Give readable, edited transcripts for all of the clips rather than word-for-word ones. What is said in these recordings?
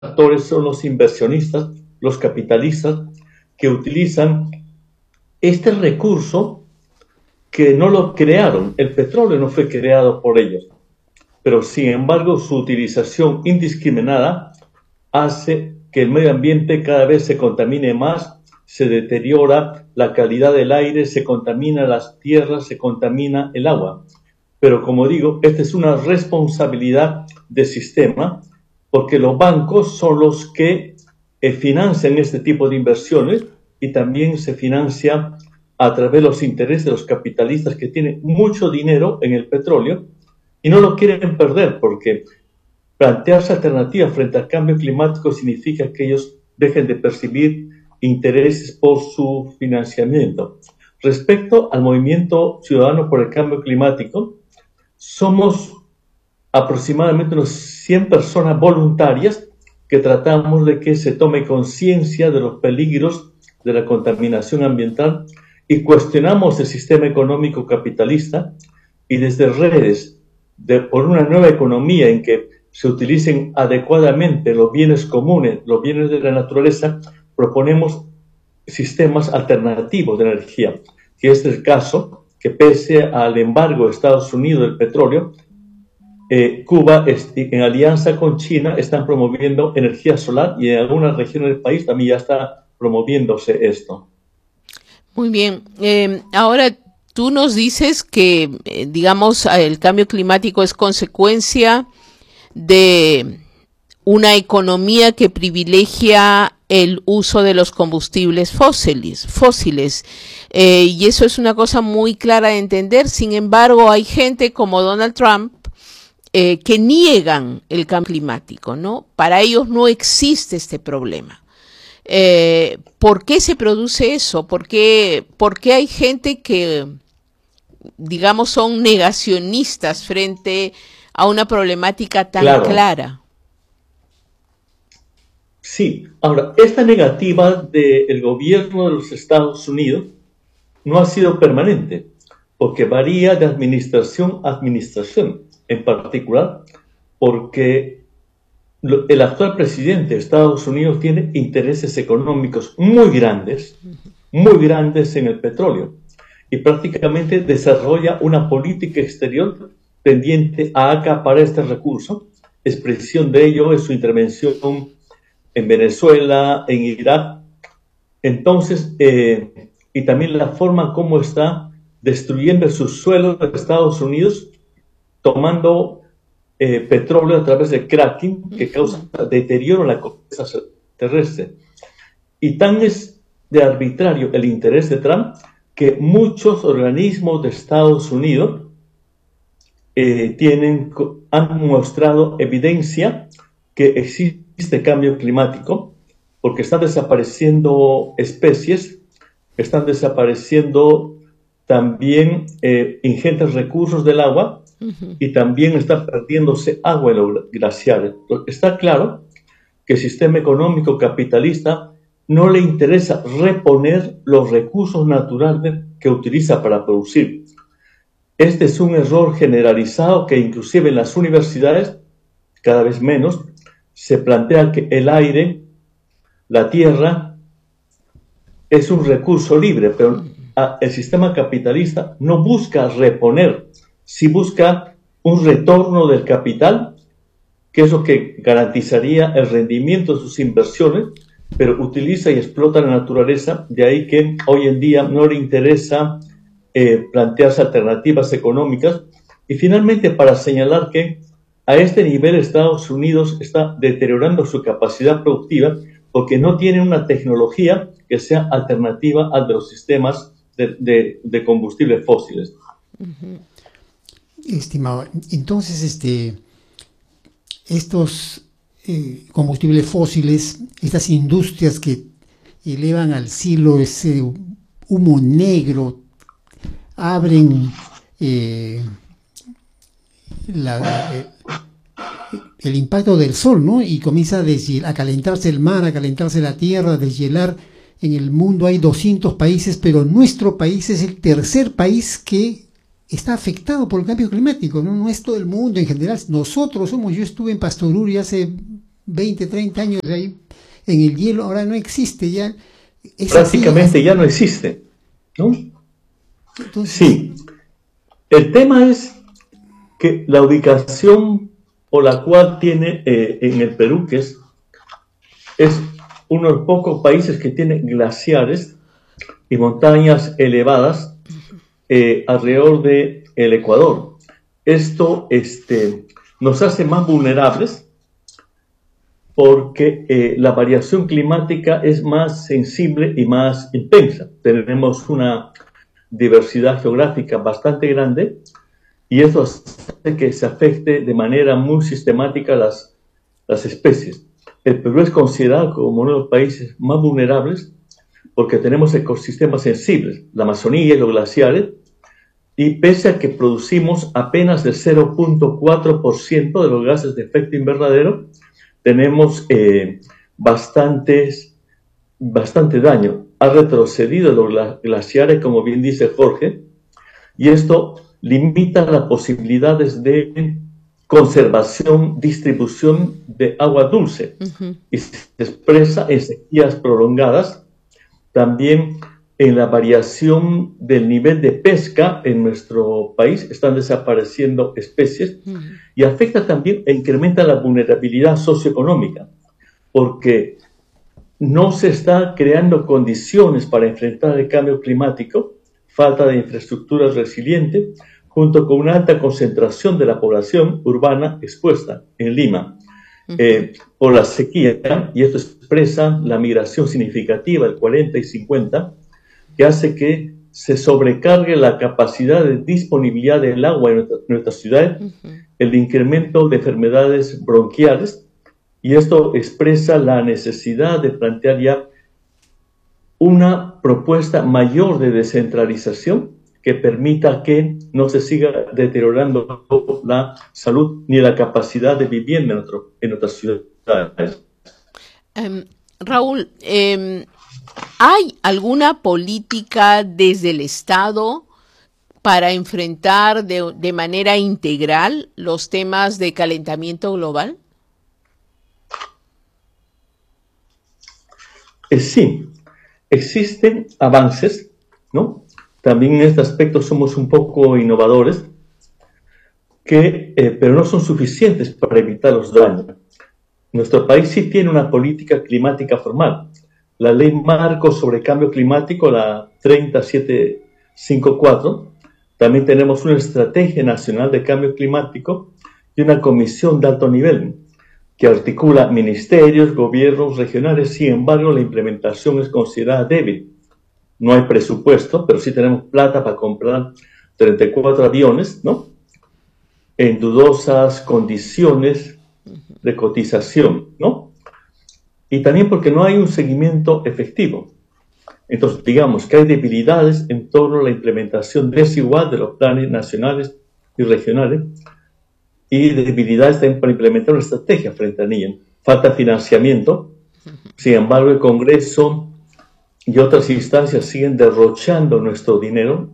actores son los inversionistas, los capitalistas, que utilizan este recurso que no lo crearon. El petróleo no fue creado por ellos, pero sin embargo su utilización indiscriminada hace que el medio ambiente cada vez se contamine más, se deteriora la calidad del aire, se contamina las tierras, se contamina el agua. Pero como digo, esta es una responsabilidad del sistema, porque los bancos son los que financian este tipo de inversiones y también se financia a través de los intereses de los capitalistas que tienen mucho dinero en el petróleo y no lo quieren perder, porque plantearse alternativas frente al cambio climático significa que ellos dejen de percibir intereses por su financiamiento. Respecto al movimiento ciudadano por el cambio climático, somos aproximadamente unos 100 personas voluntarias que tratamos de que se tome conciencia de los peligros de la contaminación ambiental y cuestionamos el sistema económico capitalista, y desde redes por una nueva economía en que se utilicen adecuadamente los bienes comunes, los bienes de la naturaleza, proponemos sistemas alternativos de energía, que es el caso que pese al embargo de Estados Unidos del petróleo, Cuba, en alianza con China, están promoviendo energía solar y en algunas regiones del país también ya está promoviéndose esto. Muy bien. Ahora tú nos dices que, digamos, el cambio climático es consecuencia de una economía que privilegia el uso de los combustibles fósiles. Y eso es una cosa muy clara de entender. Sin embargo, hay gente como Donald Trump que niegan el cambio climático, ¿no? Para ellos no existe este problema. ¿Por qué se produce eso? ¿Por qué hay gente que, digamos, son negacionistas frente a una problemática tan clara? Sí, ahora, esta negativa del gobierno de los Estados Unidos no ha sido permanente, porque varía de administración a administración, en particular porque el actual presidente de Estados Unidos tiene intereses económicos muy grandes en el petróleo, y prácticamente desarrolla una política exterior tendiente a acaparar este recurso. Expresión de ello es su intervención en Venezuela, en Irak. Entonces, y también la forma como está destruyendo el subsuelo de Estados Unidos, tomando petróleo a través del cracking, que causa deterioro en la corteza terrestre. Y tan es de arbitrario el interés de Trump que muchos organismos de Estados Unidos han mostrado evidencia que existe cambio climático, porque están desapareciendo especies, están desapareciendo también ingentes recursos del agua, y también está perdiéndose agua en los glaciares. Está claro que el sistema económico capitalista no le interesa reponer los recursos naturales que utiliza para producir. Este es un error generalizado que inclusive en las universidades, cada vez menos, se plantea que el aire, la tierra, es un recurso libre, pero el sistema capitalista no busca reponer, sí busca un retorno del capital, que es lo que garantizaría el rendimiento de sus inversiones, pero utiliza y explota la naturaleza. De ahí que hoy en día no le interesa plantearse alternativas económicas. Y finalmente, para señalar que a este nivel Estados Unidos está deteriorando su capacidad productiva porque no tiene una tecnología que sea alternativa al de los sistemas de combustibles fósiles. Estimado, entonces estos combustibles fósiles, estas industrias que elevan al cielo ese humo negro, abren el impacto del sol, ¿no? Y comienza a calentarse el mar, a calentarse la tierra, a deshielar. En el mundo hay 200 países, pero nuestro país es el tercer país que está afectado por el cambio climático, ¿no? No es todo el mundo en general, nosotros somos. Yo estuve en Pastoruri hace 20, 30 años ahí en el hielo, ahora no existe ya. Prácticamente así, ya no existe, ¿no? Entonces, sí, el tema es que la ubicación por la cual tiene en el Perú, que es uno de los pocos países que tiene glaciares y montañas elevadas alrededor del Ecuador. Esto nos hace más vulnerables porque la variación climática es más sensible y más intensa. Tenemos una diversidad geográfica bastante grande y eso hace que se afecte de manera muy sistemática las especies. El Perú es considerado como uno de los países más vulnerables porque tenemos ecosistemas sensibles, la Amazonía y los glaciares, y pese a que producimos apenas el 0.4% de los gases de efecto invernadero, tenemos bastante daño. Ha retrocedido los glaciares, como bien dice Jorge, y esto limita las posibilidades de conservación, distribución de agua dulce, y se expresa en sequías prolongadas, también en la variación del nivel de pesca en nuestro país, están desapareciendo especies, y afecta también e incrementa la vulnerabilidad socioeconómica, porque no se está creando condiciones para enfrentar el cambio climático, falta de infraestructura resiliente, junto con una alta concentración de la población urbana expuesta en Lima por la sequía, y esto expresa la migración significativa del 40 y 50, que hace que se sobrecargue la capacidad de disponibilidad del agua en nuestras ciudades, el incremento de enfermedades bronquiales, y esto expresa la necesidad de plantear ya una propuesta mayor de descentralización que permita que no se siga deteriorando la salud ni la capacidad de vivienda en nuestras ciudades. Raúl, ¿hay alguna política desde el Estado para enfrentar de manera integral los temas de calentamiento global? Sí, existen avances, ¿no? También en este aspecto somos un poco innovadores, pero no son suficientes para evitar los daños. Nuestro país sí tiene una política climática formal. La Ley Marco sobre Cambio Climático, la 30754, también tenemos una Estrategia Nacional de Cambio Climático y una comisión de alto nivel que articula ministerios, gobiernos regionales. Sin embargo, la implementación es considerada débil. No hay presupuesto, pero sí tenemos plata para comprar 34 aviones, ¿no? En dudosas condiciones de cotización, ¿no? Y también porque no hay un seguimiento efectivo. Entonces, digamos que hay debilidades en torno a la implementación desigual de los planes nacionales y regionales, y debilidades también para implementar una estrategia frente a ello. Falta financiamiento. Sin embargo, el Congreso y otras instancias siguen derrochando nuestro dinero,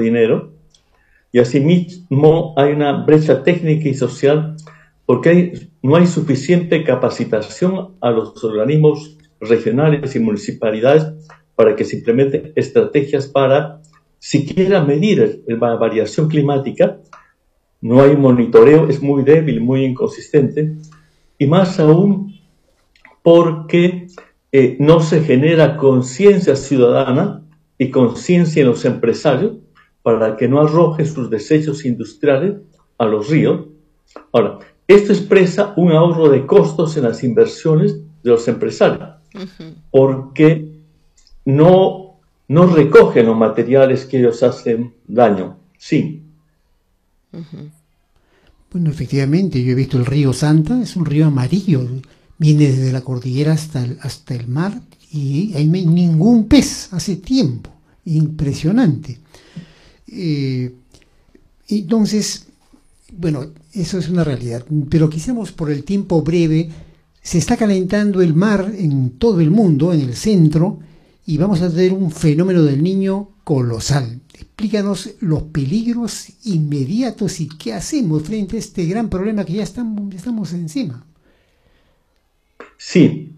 y asimismo hay una brecha técnica y social porque no hay suficiente capacitación a los organismos regionales y municipalidades para que se implementen estrategias para siquiera medir la variación climática. No hay monitoreo, es muy débil, muy inconsistente, y más aún porque no se genera conciencia ciudadana y conciencia en los empresarios para que no arrojen sus desechos industriales a los ríos. Ahora, esto expresa un ahorro de costos en las inversiones de los empresarios, porque no recogen los materiales que ellos hacen daño. Sí. Bueno, efectivamente, yo he visto el río Santa, es un río amarillo, viene desde la cordillera hasta el mar y ahí no hay ningún pez hace tiempo, impresionante. Entonces, bueno, eso es una realidad, pero quisiéramos por el tiempo breve, se está calentando el mar en todo el mundo, en el centro, y vamos a tener un fenómeno del Niño colosal. Explícanos los peligros inmediatos y qué hacemos frente a este gran problema que ya estamos encima. Sí,